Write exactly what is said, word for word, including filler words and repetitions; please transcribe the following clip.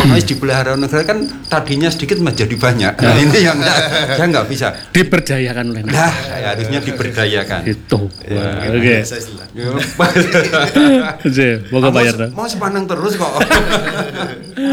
Harus dipelihara negara kan tadinya sedikit menjadi banyak. Nah, ini yang enggak, dia nggak bisa. Diberdayakan oleh negara. Nah, harusnya diberdayakan. Itu. Ya, Oke. Oke, moga Mau, bayar. mau sepaneng terus kok.